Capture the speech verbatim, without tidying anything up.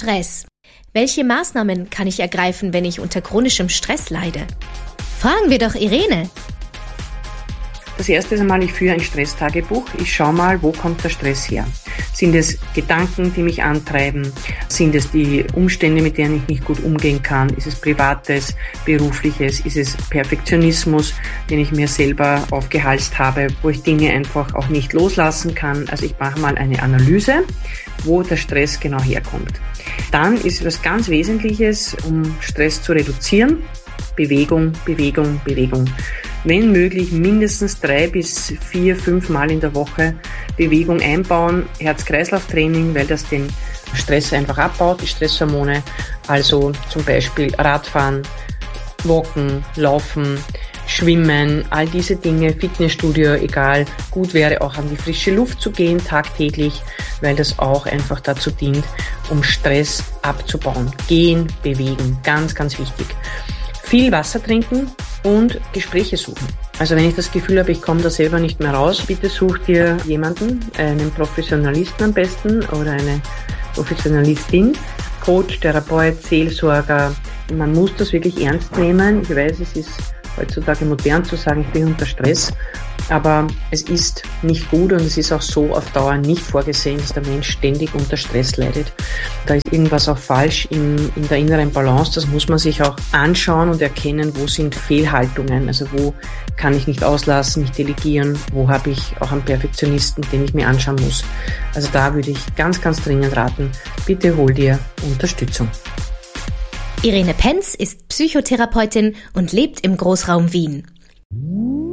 Stress. Welche Maßnahmen kann ich ergreifen, wenn ich unter chronischem Stress leide? Fragen wir doch Irene. Das erste einmal, ich führe ein Stresstagebuch. Ich schaue mal, wo kommt der Stress her? Sind es Gedanken, die mich antreiben? Sind es die Umstände, mit denen ich nicht gut umgehen kann? Ist es Privates, Berufliches? Ist es Perfektionismus, den ich mir selber aufgehalst habe, wo ich Dinge einfach auch nicht loslassen kann? Also ich mache mal eine Analyse, wo der Stress genau herkommt. Dann ist etwas ganz Wesentliches, um Stress zu reduzieren: Bewegung, Bewegung, Bewegung. Wenn möglich mindestens drei bis vier, fünf Mal in der Woche Bewegung einbauen, Herz-Kreislauf-Training, weil das den Stress einfach abbaut, die Stresshormone. Also zum Beispiel Radfahren, Walken, Laufen, Schwimmen, all diese Dinge, Fitnessstudio, egal. Gut wäre auch an die frische Luft zu gehen, tagtäglich, weil das auch einfach dazu dient, um Stress abzubauen. Gehen, bewegen, ganz, ganz wichtig. Viel Wasser trinken und Gespräche suchen. Also wenn ich das Gefühl habe, ich komme da selber nicht mehr raus, bitte such dir jemanden, einen Professionalisten am besten oder eine Professionalistin, Coach, Therapeut, Seelsorger. Man muss das wirklich ernst nehmen. Ich weiß, es ist heutzutage modern zu sagen, ich bin unter Stress, aber es ist nicht gut und es ist auch so auf Dauer nicht vorgesehen, dass der Mensch ständig unter Stress leidet. Da ist irgendwas auch falsch in, in der inneren Balance. Das muss man sich auch anschauen und erkennen, wo sind Fehlhaltungen, also wo kann ich nicht auslassen, nicht delegieren, wo habe ich auch einen Perfektionisten, den ich mir anschauen muss. Also da würde ich ganz, ganz dringend raten, bitte hol dir Unterstützung. Irene Penz ist Psychotherapeutin und lebt im Großraum Wien.